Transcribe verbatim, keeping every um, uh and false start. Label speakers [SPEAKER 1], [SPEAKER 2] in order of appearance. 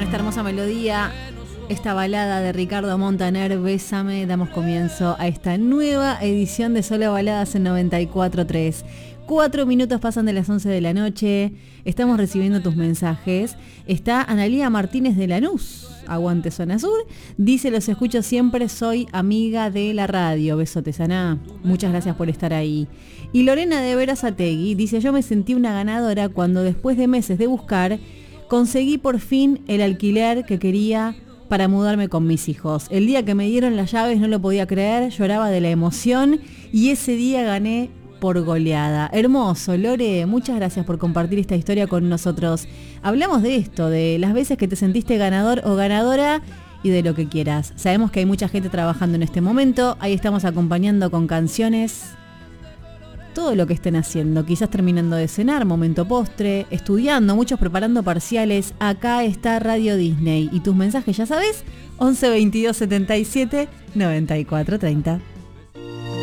[SPEAKER 1] esta hermosa melodía, esta balada de Ricardo Montaner, Bésame, damos comienzo a esta nueva edición de Solo Baladas en noventa y cuatro punto tres. Cuatro minutos pasan de las once de la noche, estamos recibiendo tus mensajes. Está Analía Martínez de Lanús, aguante Zona Sur, dice: los escucho siempre, soy amiga de la radio. Besotes, Ana, muchas gracias por estar ahí. Y Lorena de Berazategui dice: yo me sentí una ganadora cuando después de meses de buscar, conseguí por fin el alquiler que quería para mudarme con mis hijos. El día que me dieron las llaves no lo podía creer, lloraba de la emoción y ese día gané por goleada. Hermoso, Lore, muchas gracias por compartir esta historia con nosotros. Hablamos de esto, de las veces que te sentiste ganador o ganadora y de lo que quieras. Sabemos que hay mucha gente trabajando en este momento, ahí estamos acompañando con canciones todo lo que estén haciendo, quizás terminando de cenar, momento postre, estudiando, muchos preparando parciales. Acá está Radio Disney y tus mensajes, ya sabes, once veintidós setenta y siete noventa y cuatro treinta.